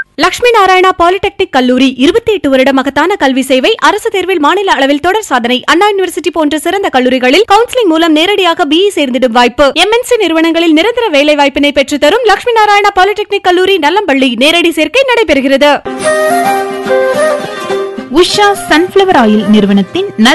Lakshmi Narayana polytechnic கல்லூரி 28 வருட மகத்தான கல்வி சேவை. அரசு தேர்வில் மாநில அளவில் தொடர் சாதனை. அண்ணா யூனிவர்சிட்டி போன்ற சிறந்த கல்லூரிகளில் கவுன்சிலிங் மூலம் நேரடியாக BE சேர்ந்திடும் வாய்ப்பு. MNC நிறுவனங்களில் நிரந்தர வேலை வாய்ப்பினை பெற்றுத்தரும் லட்சுமி நாராயணா பாலிடெக்னிக் கல்லூரி நல்லம்பள்ளி. நேரடி சேர்க்கை நடைபெறுகிறது. உஷா சன்ஃபிளவர் ஆயில் நிறுவனத்தின்